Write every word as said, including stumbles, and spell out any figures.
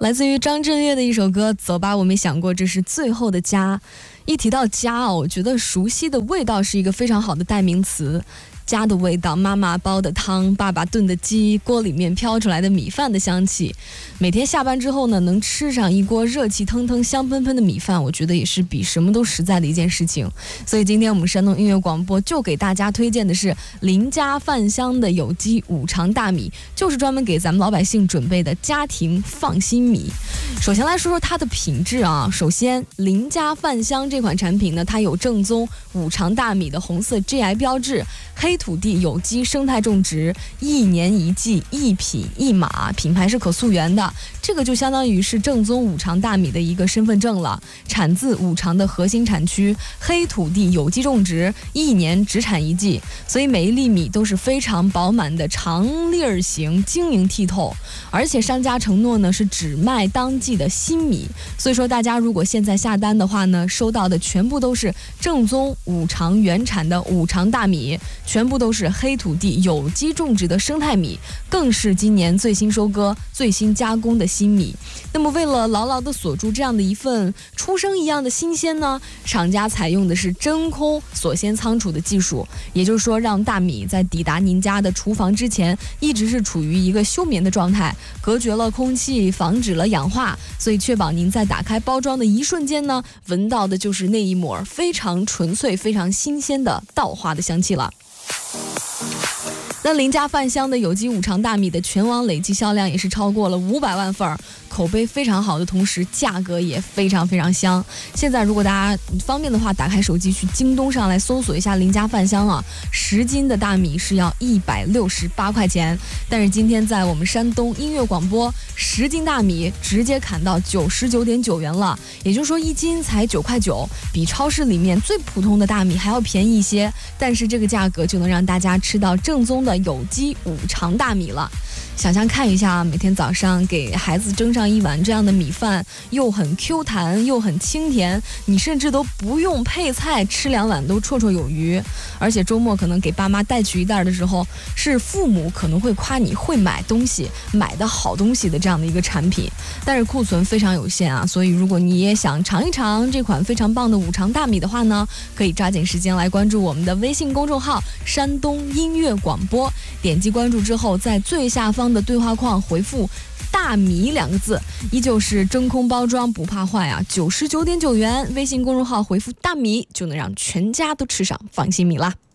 来自于张震岳的一首歌《走吧，我没想过这是最后的家》。一提到家啊，我觉得熟悉的味道是一个非常好的代名词。家的味道，妈妈煲的汤，爸爸炖的鸡，锅里面飘出来的米饭的香气。每天下班之后呢，能吃上一锅热气腾腾、香喷喷的米饭，我觉得也是比什么都实在的一件事情。所以今天我们山东音乐广播就给大家推荐的是林家饭香的有机五常大米，就是专门给咱们老百姓准备的家庭放心米。首先来说说它的品质啊，首先林家饭香这款产品呢，它有正宗五常大米的红色 G I 标志，黑土地有机生态种植，一年一季一品一码，品牌是可溯源的，这个就相当于是正宗五常大米的一个身份证了。产自五常的核心产区，黑土地有机种植，一年只产一季，所以每一粒米都是非常饱满的长粒儿型，晶莹剔透。而且商家承诺呢是只卖当季的新米，所以说大家如果现在下单的话呢，收到的全部都是正宗五常原产的五常大米，全部都是黑土地有机种植的生态米，更是今年最新收割、最新加工的新米。那么为了牢牢地锁住这样的一份出生一样的新鲜呢，厂家采用的是真空锁鲜仓储的技术，也就是说让大米在抵达您家的厨房之前，一直是处于一个休眠的状态，隔绝了空气，防止了氧化，所以确保您在打开包装的一瞬间呢，闻到的就是那一抹非常纯粹、非常新鲜的稻花的香气了。那林家饭香的有机五常大米的全网累计销量也是超过了五百万份，口碑非常好的同时，价格也非常非常香。现在如果大家方便的话，打开手机去京东上来搜索一下林家饭香啊，十斤的大米是要一百六十八块钱，但是今天在我们山东音乐广播，十斤大米直接砍到九十九点九元了，也就是说一斤才九块九，比超市里面最普通的大米还要便宜一些，但是这个价格就能让大家吃到正宗的有机五常大米了。想象看一下，每天早上给孩子蒸上一碗这样的米饭，又很 Q 弹又很清甜，你甚至都不用配菜，吃两碗都绰绰有余。而且周末可能给爸妈带去一袋的时候，是父母可能会夸你会买东西，买的好东西的这样的一个产品，但是库存非常有限啊，所以如果你也想尝一尝这款非常棒的五常大米的话呢，可以抓紧时间来关注我们的微信公众号山东音乐广播，点击关注之后，在最下方的对话框回复大米两个字，依旧是真空包装不怕坏啊，九十九点九元，微信公众号回复大米就能让全家都吃上放心米啦。